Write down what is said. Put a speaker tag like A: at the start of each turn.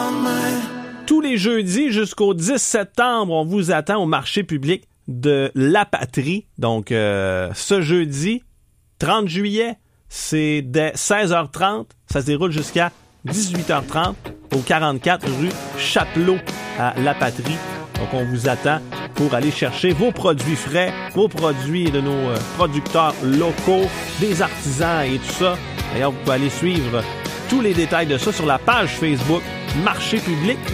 A: Tous les jeudis jusqu'au 10 septembre, on vous attend au marché public de La Patrie. Donc, ce jeudi, 30 juillet, c'est dès 16h30. Ça se déroule jusqu'à 18h30 au 44 rue Chapelot à La Patrie. Donc, on vous attend pour aller chercher vos produits frais, vos produits de nos producteurs locaux, des artisans et tout ça. D'ailleurs, vous pouvez aller suivre tous les détails de ça sur la page Facebook Marché public